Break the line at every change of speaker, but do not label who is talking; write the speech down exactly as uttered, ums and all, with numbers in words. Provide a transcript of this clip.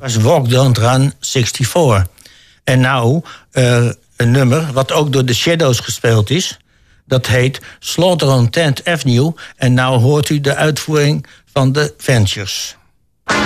was Walk Don't Run vierenzestig. En nou, uh, een nummer wat ook door The Shadows gespeeld is. Dat heet Slaughter on tenth Avenue. En nou hoort u de uitvoering van The Ventures.